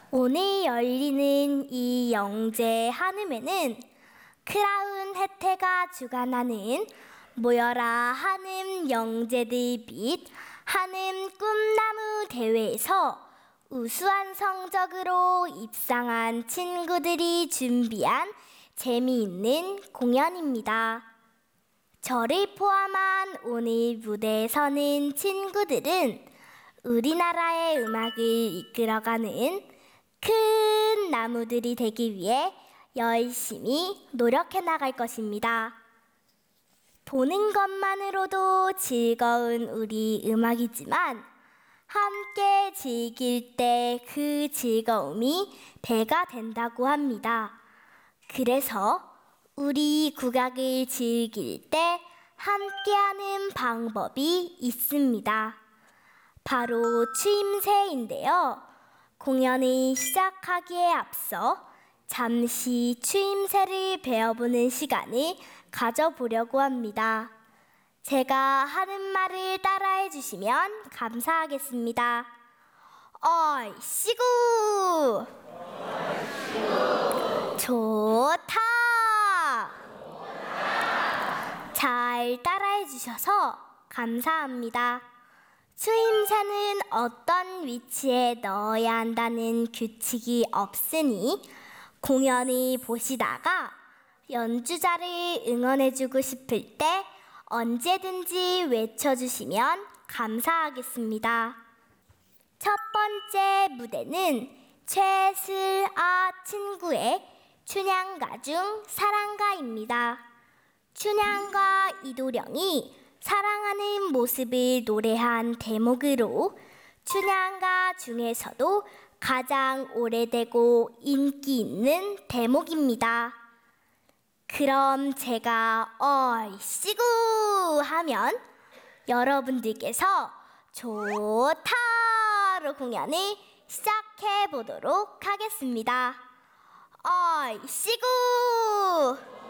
오늘 열리는 이 영재 한음에는 크라운 혜태가 주관하는 모여라 한음 영재들 및 한음 꿈나무 대회에서 우수한 성적으로 입상한 친구들이 준비한 재미있는 공연입니다. 저를 포함한 오늘 무대에 서는 친구들은 우리나라의 음악을 이끌어가는 큰 나무들이 되기 위해 열심히 노력해 나갈 것입니다. 보는 것만으로도 즐거운 우리 음악이지만 함께 즐길 때 그 즐거움이 배가 된다고 합니다. 그래서 우리 국악을 즐길 때 함께하는 방법이 있습니다. 바로 추임새인데요. 공연을 시작하기에 앞서 잠시 추임새를 배워보는 시간을 가져보려고 합니다. 제가 하는 말을 따라해 주시면 감사하겠습니다. 얼씨구! 좋다! 잘 따라해 주셔서 감사합니다. 추임새는 어떤 위치에 넣어야 한다는 규칙이 없으니 공연을 보시다가 연주자를 응원해주고 싶을 때 언제든지 외쳐주시면 감사하겠습니다. 첫 번째 무대는 최슬아 친구의 춘향가 중 사랑가입니다. 춘향과 이도령이 사랑하는 모습을 노래한 대목으로 춘향가 중에서도 가장 오래되고 인기 있는 대목입니다. 그럼 제가 얼씨구 하면 여러분들께서 좋다로 공연을 시작해 보도록 하겠습니다. 얼씨구!